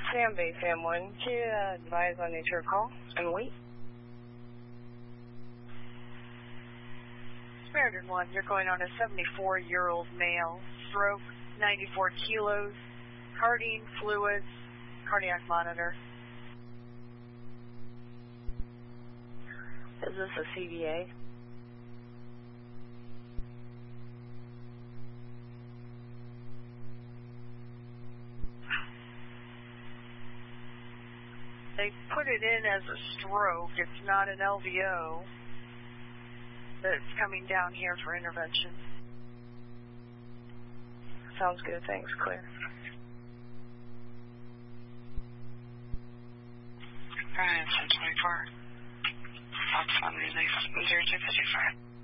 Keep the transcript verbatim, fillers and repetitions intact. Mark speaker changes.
Speaker 1: Sam Bay, Sam one, can you uh, advise on nature of call and wait?
Speaker 2: Samaritan one, you're going on a seventy-four-year-old male, stroke, ninety-four kilos, cardiac fluids, cardiac monitor.
Speaker 1: Is this a C V A?
Speaker 2: They put it in as a stroke. It's not an L V O that's coming down here for intervention.
Speaker 1: Sounds good, thanks, clear.
Speaker 3: Alright, ten twenty-four. That's on release zero two fifty-five.